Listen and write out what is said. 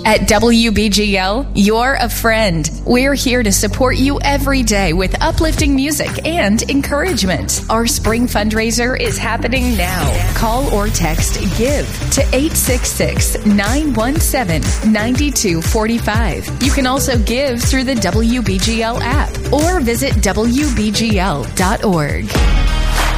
At WBGL, you're a friend. We're here to support you every day with uplifting music and encouragement. Our spring fundraiser is happening now. Call or text GIVE to 866-917-9245. You can also give through the WBGL app or visit WBGL.org.